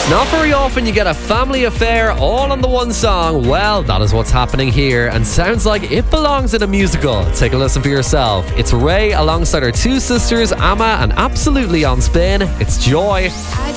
Not very often you get a family affair all on the one song. Well, that is what's happening here, and sounds like it belongs in a musical. Take a listen for yourself. It's Ray alongside her two sisters, Amma and Absolutely on Spin. It's Joy.